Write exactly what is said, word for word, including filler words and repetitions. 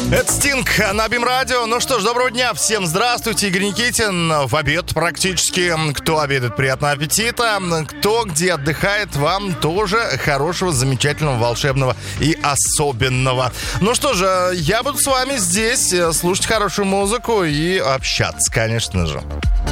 Это Стинг на БИМ-радио. Ну что ж, доброго дня всем. Здравствуйте, Игорь Никитин. В обед практически. Кто обедает, приятного аппетита. Кто где отдыхает, вам тоже хорошего, замечательного, волшебного и особенного. Ну что же, я буду с вами здесь слушать хорошую музыку и общаться, конечно же.